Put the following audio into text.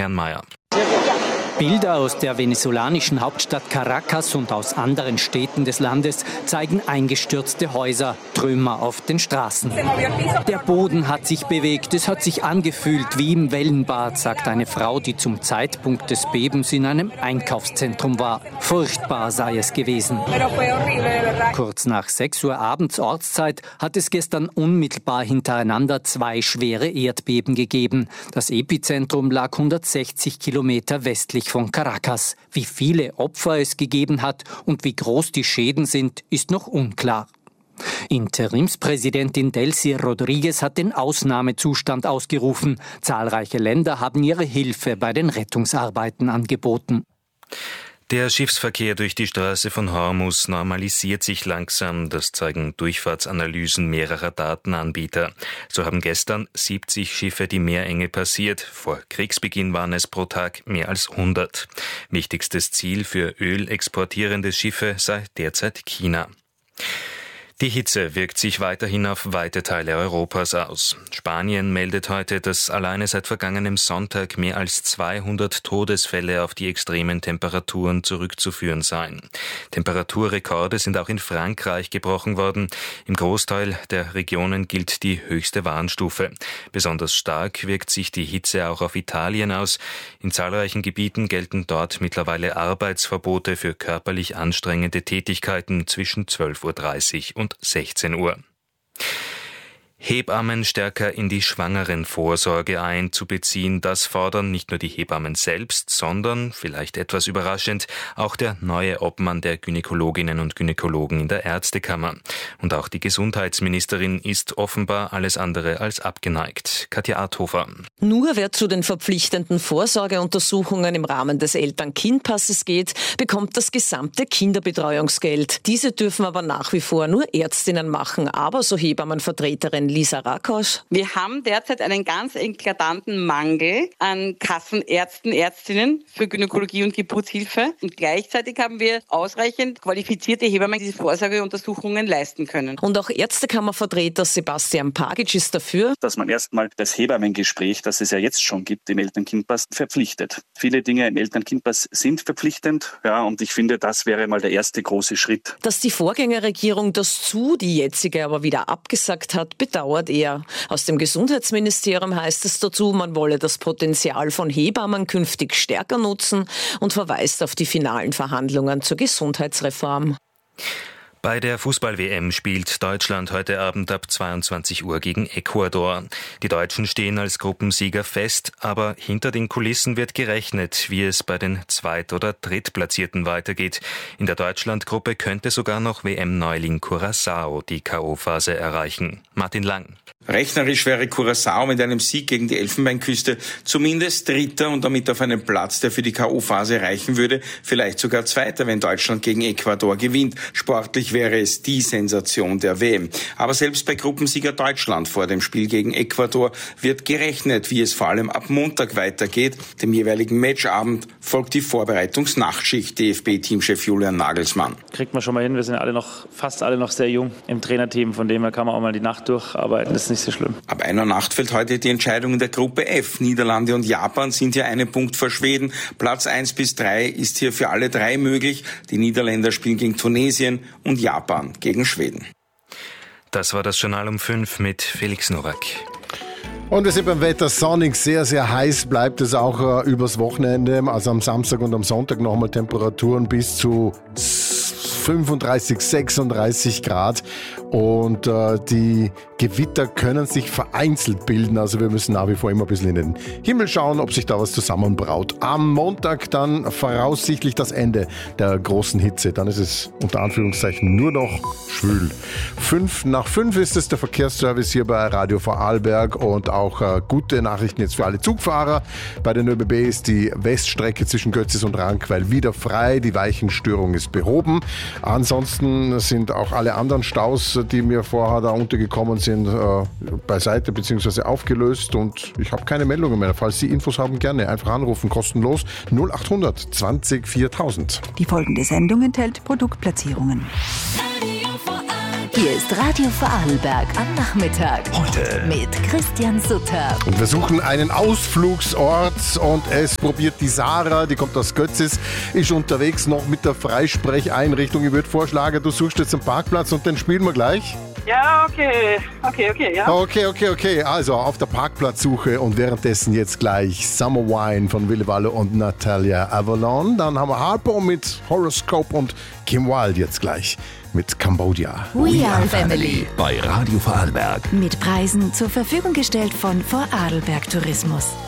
Florian Mayer. Bilder aus der venezolanischen Hauptstadt Caracas und aus anderen Städten des Landes zeigen eingestürzte Häuser, Trümmer auf den Straßen. Der Boden hat sich bewegt, es hat sich angefühlt wie im Wellenbad, sagt eine Frau, die zum Zeitpunkt des Bebens in einem Einkaufszentrum war. Furchtbar sei es gewesen. Kurz nach 6 Uhr abends Ortszeit hat es gestern unmittelbar hintereinander 2 schwere Erdbeben gegeben. Das Epizentrum lag 160 Kilometer westlich von Caracas. Wie viele Opfer es gegeben hat und wie groß die Schäden sind, ist noch unklar. Interimspräsidentin Delcy Rodriguez hat den Ausnahmezustand ausgerufen. Zahlreiche Länder haben ihre Hilfe bei den Rettungsarbeiten angeboten. Der Schiffsverkehr durch die Straße von Hormuz normalisiert sich langsam. Das zeigen Durchfahrtsanalysen mehrerer Datenanbieter. So haben gestern 70 Schiffe die Meerenge passiert. Vor Kriegsbeginn waren es pro Tag mehr als 100. Wichtigstes Ziel für ölexportierende Schiffe sei derzeit China. Die Hitze wirkt sich weiterhin auf weite Teile Europas aus. Spanien meldet heute, dass alleine seit vergangenem Sonntag mehr als 200 Todesfälle auf die extremen Temperaturen zurückzuführen seien. Temperaturrekorde sind auch in Frankreich gebrochen worden. Im Großteil der Regionen gilt die höchste Warnstufe. Besonders stark wirkt sich die Hitze auch auf Italien aus. In zahlreichen Gebieten gelten dort mittlerweile Arbeitsverbote für körperlich anstrengende Tätigkeiten zwischen 12.30 Uhr und 16 Uhr. Hebammen stärker in die Schwangerenvorsorge einzubeziehen, das fordern nicht nur die Hebammen selbst, sondern, vielleicht etwas überraschend, auch der neue Obmann der Gynäkologinnen und Gynäkologen in der Ärztekammer. Und auch die Gesundheitsministerin ist offenbar alles andere als abgeneigt. Katja Arthofer. Nur wer zu den verpflichtenden Vorsorgeuntersuchungen im Rahmen des Eltern-Kind-Passes geht, bekommt das gesamte Kinderbetreuungsgeld. Diese dürfen aber nach wie vor nur Ärztinnen machen, aber so Hebammenvertreterin Lisa Rakosch. Wir haben derzeit einen ganz eklatanten Mangel an Kassenärzten, Ärztinnen für Gynäkologie und Geburtshilfe. Und gleichzeitig haben wir ausreichend qualifizierte Hebammen, die diese Vorsorgeuntersuchungen leisten können. Und auch Ärztekammervertreter Sebastian Pagic ist dafür, dass man erstmal das Hebammengespräch, das es ja jetzt schon gibt im Eltern-Kind-Pass, verpflichtet. Viele Dinge im Eltern-Kind-Pass sind verpflichtend, und ich finde, das wäre mal der erste große Schritt. Dass die Vorgängerregierung das die jetzige aber wieder abgesagt hat, bedauert er. Aus dem Gesundheitsministerium heißt es dazu, man wolle das Potenzial von Hebammen künftig stärker nutzen und verweist auf die finalen Verhandlungen zur Gesundheitsreform. Bei der Fußball-WM spielt Deutschland heute Abend ab 22 Uhr gegen Ecuador. Die Deutschen stehen als Gruppensieger fest, aber hinter den Kulissen wird gerechnet, wie es bei den Zweit- oder Drittplatzierten weitergeht. In der Deutschland-Gruppe könnte sogar noch WM-Neuling Curaçao die K.O.-Phase erreichen. Martin Lang. Rechnerisch wäre Curaçao mit einem Sieg gegen die Elfenbeinküste zumindest Dritter und damit auf einen Platz, der für die K.O.-Phase reichen würde, vielleicht sogar Zweiter, wenn Deutschland gegen Ecuador gewinnt. Sportlich wäre es die Sensation der WM. Aber selbst bei Gruppensieger Deutschland vor dem Spiel gegen Ecuador wird gerechnet, wie es vor allem ab Montag weitergeht. Dem jeweiligen Matchabend folgt die Vorbereitungsnachtschicht, DFB-Teamchef Julian Nagelsmann. Kriegt man schon mal hin, wir sind fast alle noch sehr jung im Trainerteam, von dem her kann man auch mal die Nacht durcharbeiten, das ist nicht so schlimm. Ab 1 Uhr Nacht fällt heute die Entscheidung in der Gruppe F. Niederlande und Japan sind hier einen Punkt vor Schweden. Platz 1 bis 3 ist hier für alle 3 möglich. Die Niederländer spielen gegen Tunesien und Japan gegen Schweden. Das war das Journal um 5 mit Felix Nowak. Und wir sind beim Wetter sonnig, sehr, sehr heiß bleibt es auch übers Wochenende. Also am Samstag und am Sonntag nochmal Temperaturen bis zu 35, 36 Grad. Und die Gewitter können sich vereinzelt bilden. Also wir müssen nach wie vor immer ein bisschen in den Himmel schauen, ob sich da was zusammenbraut. Am Montag dann voraussichtlich das Ende der großen Hitze. Dann ist es unter Anführungszeichen nur noch schwül. 5:05 ist es, der Verkehrsservice hier bei Radio Vorarlberg. Und auch gute Nachrichten jetzt für alle Zugfahrer. Bei den ÖBB ist die Weststrecke zwischen Götzis und Rankweil wieder frei. Die Weichenstörung ist behoben. Ansonsten sind auch alle anderen Staus, die mir vorher da untergekommen sind, beiseite bzw. aufgelöst. Und ich habe keine Meldungen mehr. Falls Sie Infos haben, gerne einfach anrufen, kostenlos 0800 20 4000. Die folgende Sendung enthält Produktplatzierungen. Radio Vorarlberg. Hier ist Radio Vorarlberg am Nachmittag. Heute mit Christian Sutter. Und wir suchen einen Ausflugsort und es probiert die Sarah, die kommt aus Götzis, ist unterwegs noch mit der Freisprecheinrichtung. Ich würde vorschlagen, du suchst jetzt einen Parkplatz und den spielen wir gleich. Ja, okay, ja. Okay. Also auf der Parkplatzsuche und währenddessen jetzt gleich Summer Wine von Wille Wallo und Natalia Avalon. Dann haben wir Harpo mit Horoscope und Kim Wilde jetzt gleich mit Cambodia. We are family. bei Radio Vorarlberg. Mit Preisen zur Verfügung gestellt von Vorarlberg Tourismus.